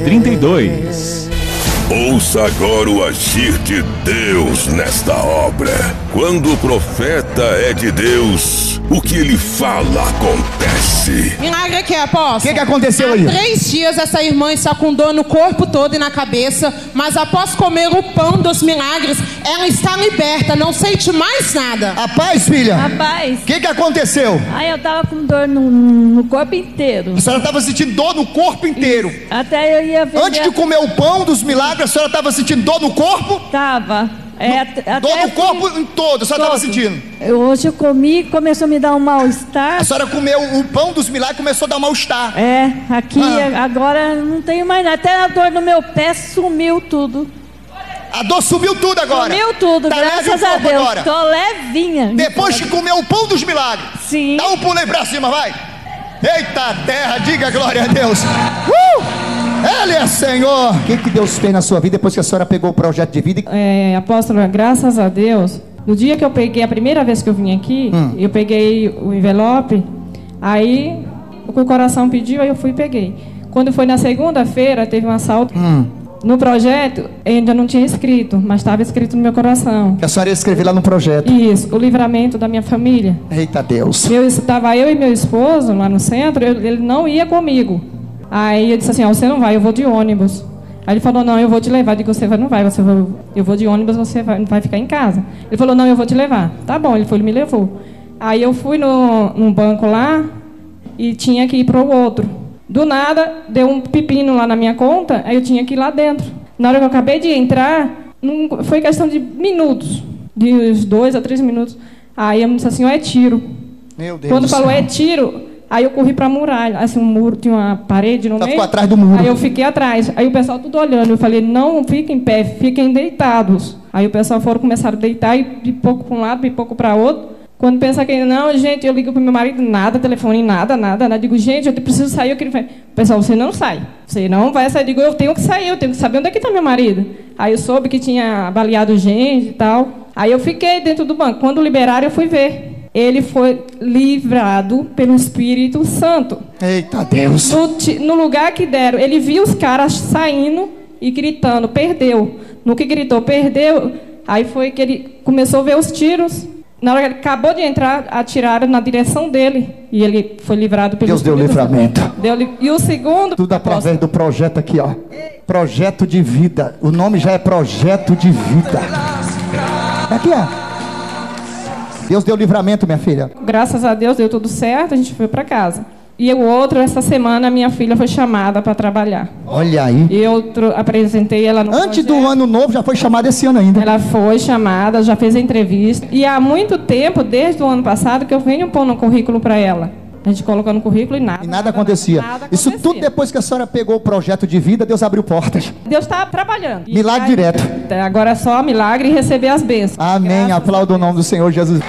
7h32. Ouça agora o agir de Deus nesta obra. Quando o profeta é de Deus, o que ele fala acontece. Milagre aqui, apóstolo. O que aconteceu aí? Há 3 dias essa irmã está com dor no corpo todo e na cabeça, mas após comer o pão dos milagres, ela está liberta, não sente mais nada. A paz, filha? Rapaz, O que aconteceu? aí eu tava com dor no corpo inteiro. A senhora estava sentindo dor no corpo inteiro. Até eu ia ver. Antes de comer o pão dos milagres, a senhora estava sentindo dor no corpo? Tava. Dor no corpo em todo, a senhora estava sentindo? Hoje eu comi, começou a me dar um mal-estar. A senhora comeu o pão dos milagres e começou a dar mal-estar. Aqui agora não tenho mais nada. Até a dor no meu pé sumiu tudo. A dor sumiu tudo agora. Sumiu tudo, Tá leve graças o a corpo Deus. agora. Tô levinha. Depois que comeu o pão dos milagres. Sim. Dá um pulo aí pra cima, vai. Eita terra, diga glória a Deus. Ele é Senhor. O que Deus fez na sua vida depois que a senhora pegou o projeto de vida? Apóstolo, graças a Deus, no dia que eu peguei, a primeira vez que eu vim aqui, eu peguei o envelope, aí o coração pediu, aí eu fui e peguei. Quando foi na segunda-feira, teve um assalto. No projeto, ainda não tinha escrito, mas estava escrito no meu coração. Que a senhora ia escrever lá no projeto. Isso, o livramento da minha família. Eita Deus. Estava eu e meu esposo lá no centro, ele não ia comigo. Aí eu disse assim, você não vai, eu vou de ônibus. Aí ele falou, não, eu vou te levar. Eu digo, você não vai, eu vou de ônibus, você vai ficar em casa. Ele falou, não, eu vou te levar. Tá bom, ele me levou. Aí eu fui num banco lá e tinha que ir para o outro. Do nada, deu um pepino lá na minha conta, aí eu tinha que ir lá dentro. Na hora que eu acabei de entrar, foi questão de minutos, de uns 2 a 3 minutos. Aí eu me disse assim, é tiro. Meu Deus. Quando falou é tiro, aí eu corri para a muralha, assim, um muro, tinha uma parede no meio. Ficou atrás do muro. Aí eu fiquei atrás, aí o pessoal tudo olhando, eu falei, não fiquem em pé, fiquem deitados. Aí o pessoal começaram a deitar, e de pouco para um lado, de pouco para outro. Quando pensa que não, gente, eu ligo para o meu marido, nada, telefone, nada. Digo, gente, eu preciso sair, eu queria... Pessoal, você não sai, você não vai sair. Digo, eu tenho que sair, eu tenho que saber onde é que está meu marido. Aí eu soube que tinha baleado gente e tal. Aí eu fiquei dentro do banco. Quando liberaram, eu fui ver. Ele foi livrado pelo Espírito Santo. Eita Deus. No lugar que deram, ele viu os caras saindo e gritando, perdeu. No que gritou, perdeu, aí foi que ele começou a ver os tiros. Na hora que ele acabou de entrar, atiraram na direção dele. E ele foi livrado pelo Deus deu livramento. E o segundo... Tudo através do projeto aqui, ó. Projeto de vida. O nome já é projeto de vida. Aqui, ó. Deus deu livramento, minha filha. Graças a Deus deu tudo certo, a gente foi para casa. E o outro, essa semana, minha filha foi chamada para trabalhar. Olha aí. E eu apresentei ela no Antes projeto. do ano novo, já foi chamada esse ano ainda. Ela foi chamada, já fez a entrevista. E há muito tempo, desde o ano passado, que eu venho pôr no currículo para ela. A gente colocou no currículo e nada. E nada acontecia. Isso tudo depois que a senhora pegou o projeto de vida, Deus abriu portas. Deus está trabalhando. Milagre direto. Agora é só milagre e receber as bênçãos. Amém. Aplauda o nome do Senhor Jesus.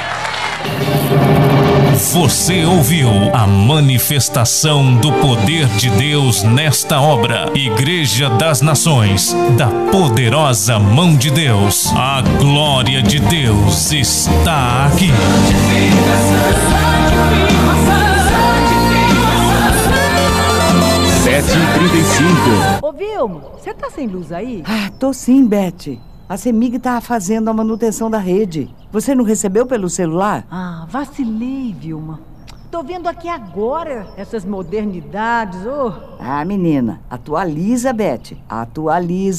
Você ouviu a manifestação do poder de Deus nesta obra. Igreja das Nações, da poderosa mão de Deus. A glória de Deus está aqui. 7h35. Ô Vilma, você tá sem luz aí? Ah, tô sim, Beth. A CEMIG tá fazendo a manutenção da rede. Você não recebeu pelo celular? Ah, vacilei, Vilma. Tô vendo aqui agora essas modernidades, ô. Ah, menina, atualiza, Beth. Atualiza.